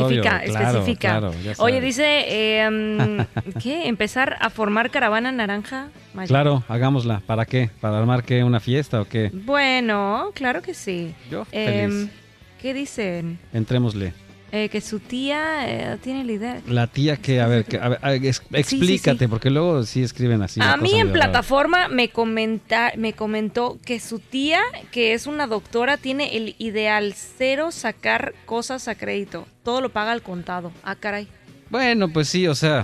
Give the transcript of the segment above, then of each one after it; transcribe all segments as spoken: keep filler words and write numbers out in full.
Especifica, Obvio, claro, especifica. claro, ya Oye, sabes. dice, eh, um, ¿qué? ¿Empezar a formar caravana naranja? Maya. Claro, hagámosla. ¿Para qué? ¿Para armar qué? ¿Una fiesta o qué? Bueno, claro que sí. Yo Eh, feliz. ¿Qué dicen? Entrémosle. Eh, que su tía eh, tiene la idea. La tía que, a ver, que, a ver a- ex- explícate, sí. porque luego sí escriben así. A una mí cosa en medio rara. plataforma me comenta, me comentó que su tía, que es una doctora, tiene el ideal cero sacar cosas a crédito. Todo lo paga al contado. Ah, caray. Bueno, pues sí, o sea,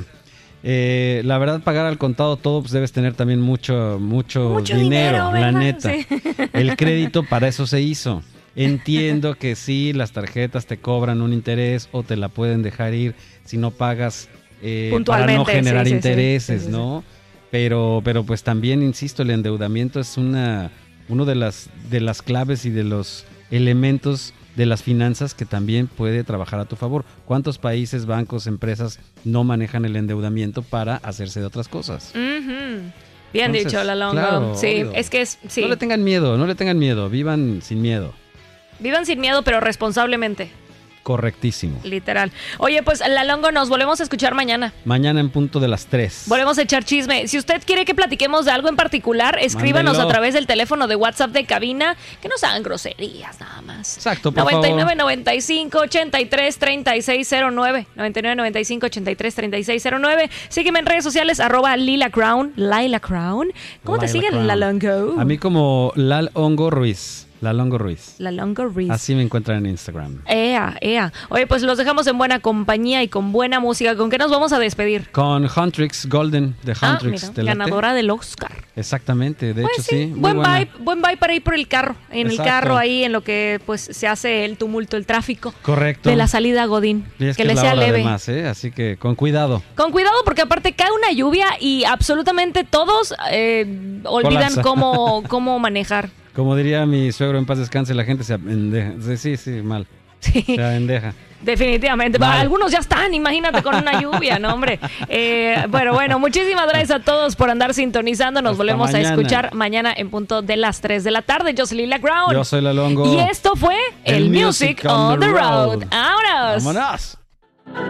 eh, la verdad pagar al contado todo, pues debes tener también mucho, mucho, Mucho dinero, dinero, la ¿verdad? neta. Sí. El crédito para eso se hizo. Entiendo que sí, las tarjetas te cobran un interés o te la pueden dejar ir si no pagas eh, para Puntualmente, no generar sí, sí, sí. intereses, Sí, sí, sí. ¿no? Pero, pero pues también, insisto, el endeudamiento es una, uno de las, de las claves y de los elementos de las finanzas que también puede trabajar a tu favor. ¿Cuántos países, bancos, empresas no manejan el endeudamiento para hacerse de otras cosas? Ujú. Bien Entonces, dicho, Lalongo. claro, sí, obvio. es que es, sí. No le tengan miedo, no le tengan miedo, vivan sin miedo. Vivan sin miedo, pero responsablemente. Correctísimo. Literal. Oye, pues Lalongo, nos volvemos a escuchar mañana. Mañana en punto de las tres. Volvemos a echar chisme. Si usted quiere que platiquemos de algo en particular, escríbanos Mándelo. a través del teléfono de WhatsApp de cabina, que nos hagan groserías nada más. Exacto, por noventa y nueve, favor. noventa y cinco, ochenta y tres, treinta y seis cero nueve. noventa y nueve, noventa y cinco, ochenta y tres, treinta y seis cero nueve. Sígueme en redes sociales, arroba Lila Crown. Lila Crown. ¿Cómo te Laila siguen, Crown. Lalongo? A mí como Lal Hongo Ruiz. Lalongo Ruiz. Lalongo Reese. Así me encuentran en Instagram. Ea, ea. Oye, pues los dejamos en buena compañía y con buena música. ¿Con qué nos vamos a despedir? Con Huntrix Golden de Ah, Huntrix. mira, ¿te late? ganadora del Oscar. Exactamente, de Pues hecho sí, sí. muy buen buena. vibe, buen vibe para ir por el carro, en Exacto. el carro ahí en lo que pues se hace el tumulto, el tráfico Correcto. de la salida a Godín, Y es que, que le es la sea hora leve. además, ¿eh? Así que con cuidado. Con cuidado porque aparte cae una lluvia y absolutamente todos eh, olvidan Colapsa. cómo, cómo manejar. Como diría mi suegro en paz descanse, la gente se apendeja. Sí, sí, sí, mal. Sí. Se apendeja. Definitivamente. Mal. Algunos ya están, imagínate, con una lluvia, ¿no, hombre? Eh, bueno, bueno, muchísimas gracias a todos por andar sintonizando. Nos Hasta volvemos mañana. a escuchar mañana en punto de las tres de la tarde. Yo soy Lila Crown. Yo soy Lalongo. Y esto fue el, El Music, Music on on the the Road. Road. ¡Vámonos! ¡Vámonos!